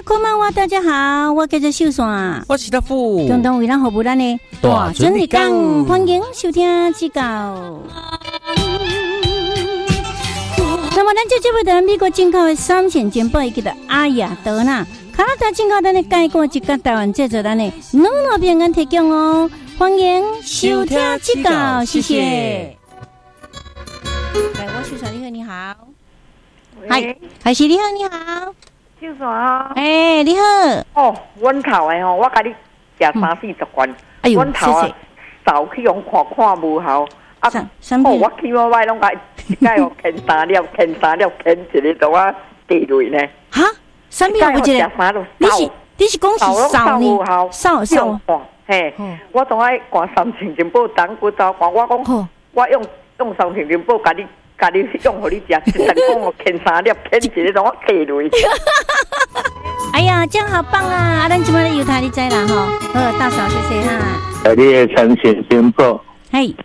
こんばんは，大家好，我叫做秀山， 我是大富， 共同为咱服务咱的大准日讲，欢迎收听指教。那么，咱这节目的美国进口的3线煎包，伊叫做阿雅德纳，加拿大进口咱的介果，一个台湾制作咱的软糯饼干提供哦，欢迎收听指教，谢谢。来，我秀山，你好，嗨，海西你好，你好。 秀山， 你好。 哦，阮头的吼，我甲你食30-40罐。 哎呦， 阮头啊，扫去用看无效。啊，我起码摆拢甲一盖哦，啃3粒，啃一个都啊地雷呢。 哈？3粒有一个？你是讲是扫呢？扫。 嘿，我总爱灌3千斤宝当骨头灌，我讲我用3千斤宝甲你用互你食，一阵讲我啃3粒，啃一个都我地雷。 哎呀，这样好棒啊！咱今晚有他你知啦吼，大嫂谢谢哈。 你的3千斤宝， 嘿，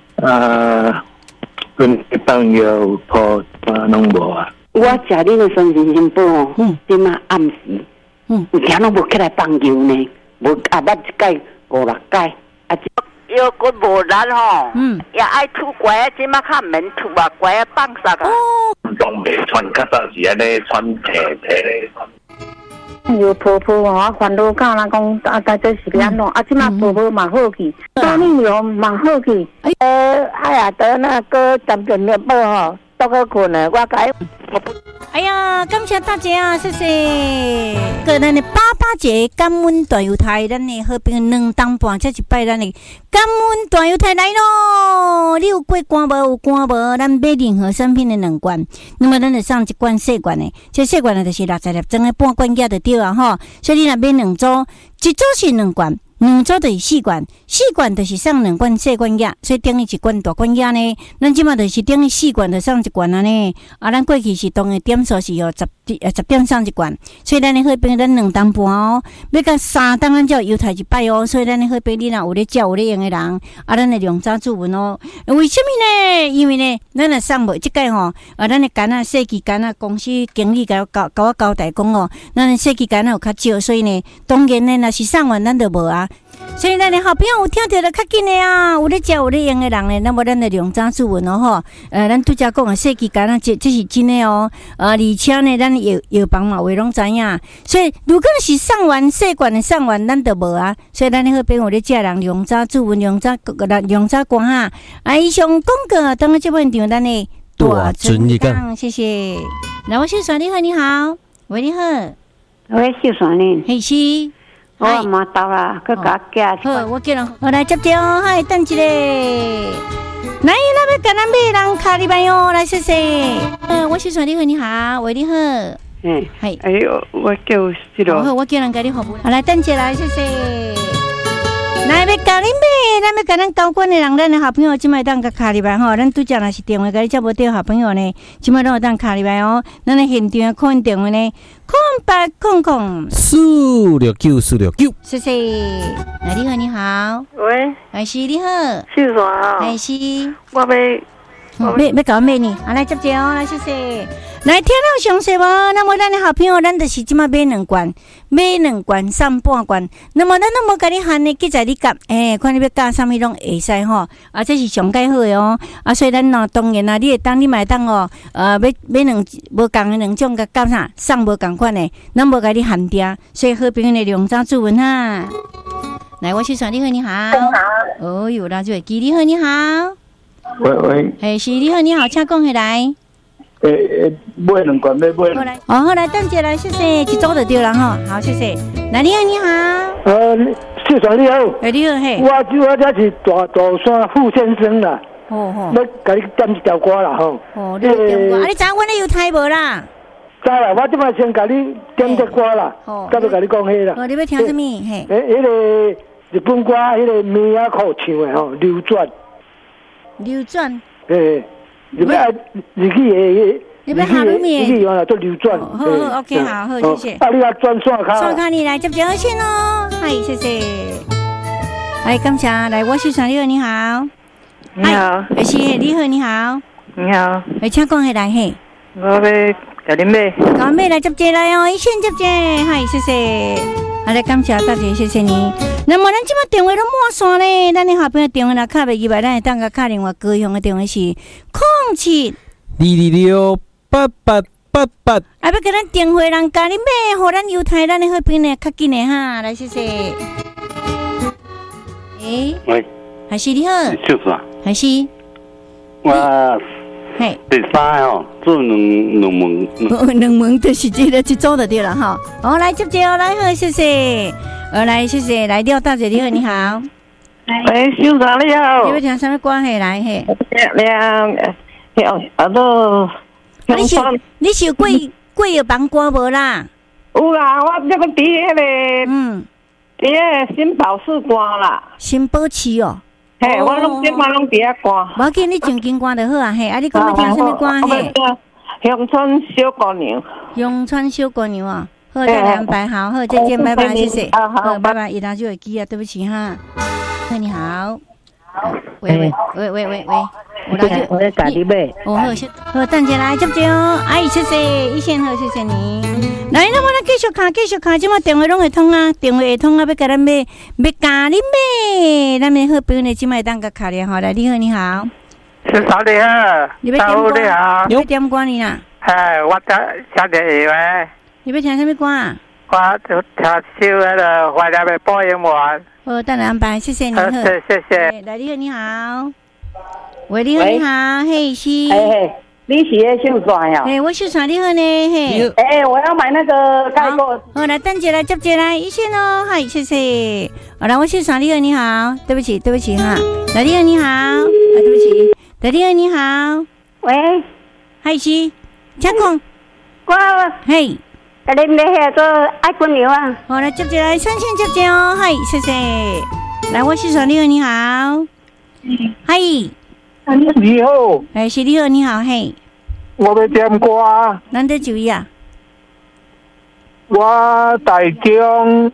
阮朋友破拢无啊。 我食你的3千斤宝哦，今仔暗时，有听拢无起来放油呢，无阿捌一届5-6届， 腰骨无力吼，也爱吐乖，即马较免吐啊，乖啊放煞啊。 拢袂穿，较早是安尼穿皮咧。 有婆婆我烦恼到人讲啊，大概是安怎？啊，即马婆婆嘛好去，当年有嘛好去。哎呀，得那个10点面包吼，都个困了，我改。 哎呀，感谢大家啊，谢谢。个咱的爸爸节感恩大犹太，咱的好朋友2当半，这一摆咱的感恩大犹太来咯。你有过关无？有关无？咱买任何产品的2罐，那么咱就送1罐细罐的，这细罐的就是60粒装的半罐价就对啊吼。所以你若买2组，一组是2罐。2组就是4罐，4罐就是送2罐细罐药，所以等于1罐大罐药呢。咱即马就是等于4罐就送1罐啊呢。啊，咱过去是当的点数是10点送1罐，所以咱的好朋友咱2当半哦，要到3当咱才犹太一摆哦。所以咱的好朋友你若有咧照有咧用的人，啊，咱的量早注文哦。为什么呢？因为呢，咱若送无即届吼，咱的干啊设计干啊公司经理甲我交代讲哦，咱的设计干啊有较少，所以呢，当然呢，若是送完咱就无啊。所以咱的好朋友有听到就较紧的啊，有咧食有咧用的人呢，那么咱的量早注文哦吼。咱拄则讲的设计干啊，这是真的哦。而且呢，咱药房嘛话拢知影，所以如果是送完细罐的送完，咱就无啊。所以咱的好朋友有咧食人量早注文，量早关哈。以上广告当个这本场咱的大准日讲，谢谢。来，我秀山你好，你好，喂你好， 喂秀山呢？ 嘿是。 我嘛到啦，去甲寄。 好，我叫人，我来接哦，嗨，等一下。来，咱要跟咱买人卡里班哟，来谢谢。我是你好，你好，喂，你好。 哎呦，我叫是咯。 好，我叫人给你服务。好，来等一下，来谢谢。来，要甲你买，咱要甲咱高管的人，咱的好朋友，今摆当个卡里班吼，咱拄则若是电话，甲你接无到好朋友呢，今摆拢有当卡里班哦。咱的现场可能电话呢，0800-469-469。谢谢。来，你好，你好。 喂， 海是你好。 秀山啊。 海是。 我要搞咩呢？来接接哦，来谢谢。来听到详细无？那么咱的好朋友，咱就是即马买2罐送半罐。那么咱都无甲你限呢，记在你夹，看你要夹啥物拢会使吼。啊，这是上介好的哦。啊，所以咱当然你会当你买当哦，买无共的2种甲夹啥，送无共款的，咱无甲你限定，所以好朋友的量早注文哈。来，我去传你好，你好。哦哟，那就会记你好，你好。 喂， 嘿，是你好，你好，请讲起来。 买2罐，要买。 好来，等下来，谢谢，一组就对了哈。好，谢谢。来，你好，你好。 秀山你好。 你好，嘿。 我这是大山傅先生啦。要甲你点一条歌啦吼。 你点歌，你知影阮咧有台无啦？ 知啦，我即摆先甲你点只歌啦，再要甲你讲迄啦。 你要听什么？嘿。 迄个日本歌，迄个米亚可唱的吼，流转。 流转。 你要日语的， 你要下入面， 日语用做流转。 好 ，OK， 好，谢谢。 你要转线卡。 线卡你来接好先咯，嗨，谢谢。来，感谢，来，我是你好，你好。 你好。 是，你好，你好。 你好。 请讲起来嘿。 我要小林妹， 小妹来接接来哦，一线接接，嗨，谢谢。好嘞，感谢大姐，谢谢你。那么咱即马电话都满线咧，咱的好朋友电话若卡袂入来，咱会当甲卡电话高雄的电话是0722688888。啊，要给咱电话人家己买，互咱犹太咱的好朋友较紧的哈，来谢谢。 喂， 还是你好， 就是啊， 还是我嘿， 第三哦，做两门就是这个去做就对了哈。好，来接接哦，来好，谢谢。来谢谢，来廖大姐你好，你好。 喂，秀长你好。 你要听什么歌？嘿，来嘿。你是有贵有帮歌无啦？ 有啦，我这个伫迄个伫个新宝市歌啦。 新宝市哦。 嘿，我拢即马拢伫遐歌。 无要紧，你唱金歌就好啊。嘿，啊，你讲要听什么歌？嘿。 乡村小姑娘。 乡村小姑娘哦。好，再来安排好，好，再见，拜拜，谢谢。好，拜拜，一大就会记啊，对不起哈。你好。喂， 我在家里买。 好，好，等下来接接哦，阿姨谢谢，一线好，谢谢你。来，那么咱继续看，即马电话拢会通啊，电话会通啊，要甲咱买咖喱买，咱的好朋友呢，即马会当甲卡了吼，来，你好，你好。 是啥的啊？ 你要点歌？你要点歌呢啦？ 哎，我下点诶。 你要听什么歌啊？ 我就听首那个怀念的播音员。 好，等下安排，谢谢你。好， 谢谢。 来，你好，你好。喂，你好，你好，嘿，是。 你是咧秀传呀？ 我秀传，你好呢，嘿。 我要买那个盖锅。 好，来，等姐来接姐来，一线哦，嗨，谢谢。好，来，我秀传，你好，你好，对不起哈。来，你好，你好，对不起。来，你好，你好。 喂， 嗨，是，请讲。 我嘿。 甲你买遐个爱滚牛啊！ 好，来接姐来，三线接姐哦，嗨，谢谢。来，我秀传，你好，你好。嗨。 你好， 是你好，你好，嘿。 我要点歌。 咱在注意啊。 我台中。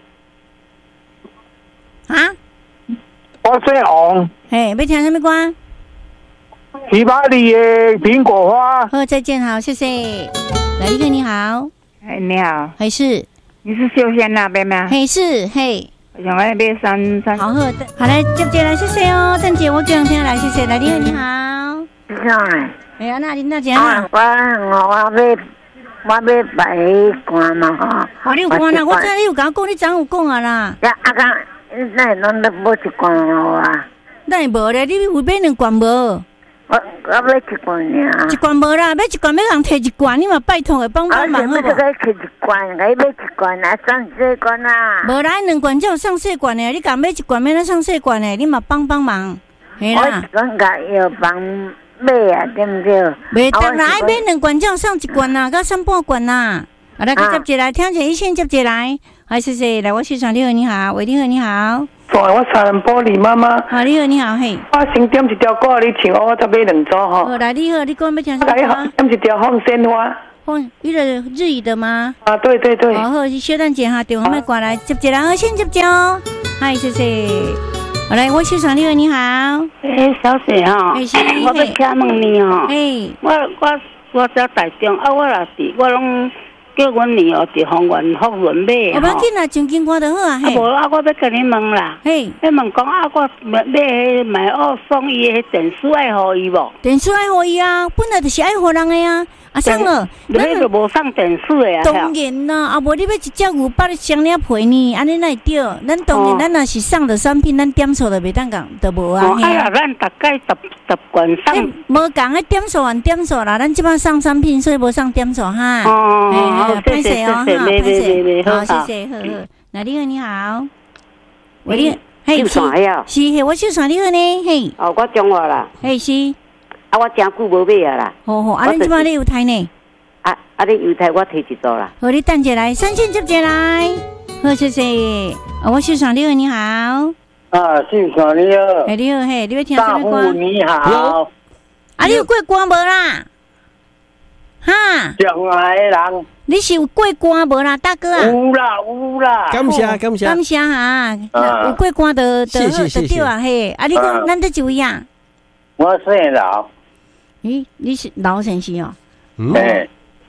啊？ 我姓王。 要听什么歌？ 喜巴里的苹果花。 好，再见，好，谢谢。来，你好，你好。 你好。 还是？ 你是秀仙那边吗？ 嘿，是，嘿。 我想要买三。 好的，好来接姐来，谢谢哦，邓姐，我这两天来，谢谢，来你好，你好。 你好。 那林大姐啊。 我要摆歌嘛哈。 好，你有歌啦，我知你有甲我讲，你昨有讲啊啦。 呀，那拢要买一罐啊。 那会无咧，你有买两罐无？ 我买一罐尔。 一罐无啦，买一罐要人摕一罐，你嘛拜托的帮忙好不？ 我摕一罐，我买一罐啊，上细罐啊。 无啦，两罐才有上细罐的，你甲买一罐免咱上细罐的，你嘛帮忙。嘿啦。 我讲甲药房买啊，对不对？ 袂当啦，爱买两罐才有上一罐呐，甲上半罐呐。啊，来接接来，听者一线接接来，好，谢谢。来，我秀传，你好，你好，喂，你好，你好。 我三人玻璃妈妈。 好，你好，你好，嘿。 我先点一条歌，你唱，我再买两组吼。 好，来，你好，你讲要听什么歌？ 点一条放鲜花。 那个日语的吗？ 啊，对对对。 好，是小等姐哈，电话麦挂来，接接来，好，先接接哦。嗨，谢谢。好，来，我秀传，你好，你好。 小姐哈，我要请问你哦。我在台中啊，我若是我拢。叫阮女儿伫方圆福润买吼。我要紧啊，唱金歌就好啊。 嘿。无啊，我要甲你问啦。 嘿。 你问讲啊，我买买二送一的电视爱互伊无？ 电视爱互伊啊，本来就是爱互人的啊。啊，送了， 你就无送电视的啊？ 当然啦，啊，无你要一只牛把你双领陪呢，安尼哪会对？咱当然，咱若是送的产品，咱点数就袂当讲，就无啊。 哎呀，咱大概十罐送。 无讲个点数按点数啦，咱即摆送产品，所以无送点数哈。 哦， 谢谢哦， 谢谢， 好，谢谢，好。那你好，你好。喂， 嘿，是嘿，我秀传你好呢，嘿。 哦，我中华啦。 嘿，是。 啊，我真久无买啊啦。 好，啊，恁即摆咧犹太呢？ 你犹太我摕一组啦。 好，你等者来，三线接者来。好，谢谢。我秀传你好，你好。 秀传你好。 你好，嘿，你要听什么歌？ 你好。 啊，你有过歌无啦？哈？ 上海人。 你是有过歌无啦，大哥啊？ 有啦。 感谢哈，有过歌的对啊，嘿。啊，你讲咱在几位啊？ 我姓老。 你是老先生哦？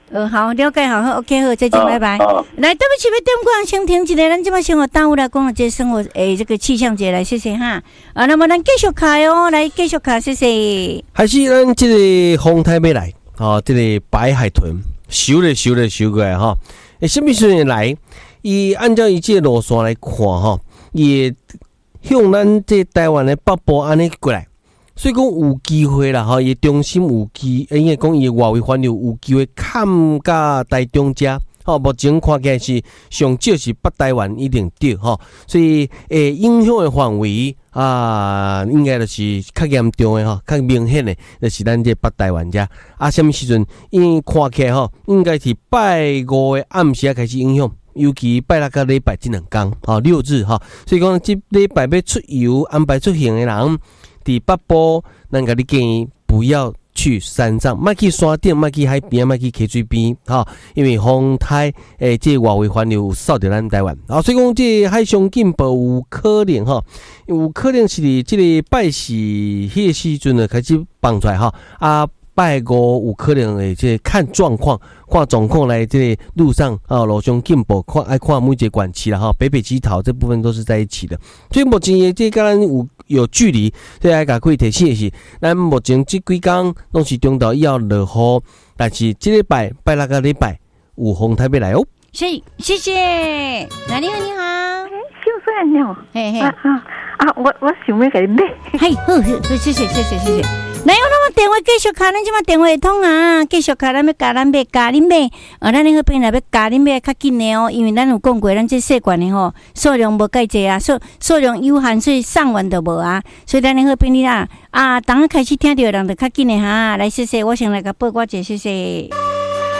好，了解好 ，OK 好，再见，拜拜。来，对不起，要点歌先停一下，咱这摆生活耽误来讲了这生活这个气象节来，谢谢哈。那么咱继续开哦，来继续开，谢谢。 还是咱这个风台要来，这个白海豚收过来哈。什么时阵来？伊按照伊这路线来看哈，伊向咱这台湾的北部安尼过来。所以讲有机会啦，伊中心有机，应该讲伊外围环流有机会看甲台中遮，目前看起来是上少是北台湾一定对所以影响的范围应该就是较严重的较明显的，就是咱这北台湾遮什么时阵？因为看起来应该是拜五的暗时开始影响。尤其拜六甲礼拜这2天6日所以讲这礼拜要出游安排出行的人。伫北部，咱甲你建议不要去山上，莫去山顶，莫去海边，莫去溪水边，因为风台这外围环流有扫到咱台湾，所以讲这海上警报有可能有可能是伫这个拜四迄个时阵就开始放出来拜五有可能会这看状况来这个路上路上警报看每一个管区啦北基桃这部分都是在一起的，所以目前这跟咱有距离，所以爱甲各位提醒的是，咱目前这几天拢是中昼以后落雨，但是这礼拜拜六个礼拜有风台要来哦。 谢谢，你好， 秀顺你好，我想要给你买， 好，谢谢。来，那么电话继续卡，咱即马电话会通继续卡，咱要加咱买，咱好朋友要加恁买较紧的因为咱有讲过，咱这细罐的数量无介济数量有限，所以上完就无所以咱好朋友当开始听到的人就较紧的来，谢谢，我先来甲报我一下，谢谢。